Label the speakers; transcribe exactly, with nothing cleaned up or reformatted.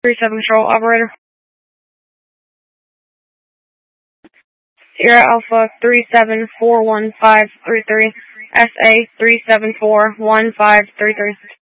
Speaker 1: three seven Control, operator. Sierra Alpha three seven four one five three three, S A three seven four one five three three.